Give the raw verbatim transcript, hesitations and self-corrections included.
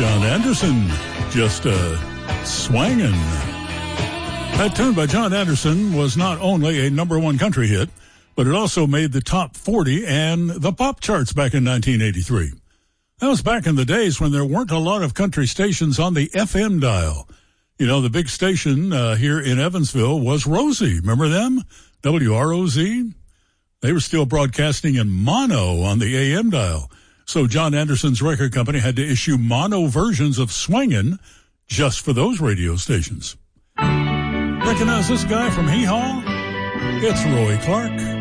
John Anderson, just uh, swangin'. That tune by John Anderson was not only a number one country hit, but it also made the top forty and the pop charts back in nineteen eighty-three. That was back in the days when there weren't a lot of country stations on the F M dial. You know, the big station uh, here in Evansville was Rosie. Remember them? W R O Z? They were still broadcasting in mono on the A M dial. So John Anderson's record company had to issue mono versions of Swingin' just for those radio stations. Recognize this guy from Hee Haw? It's Roy Clark.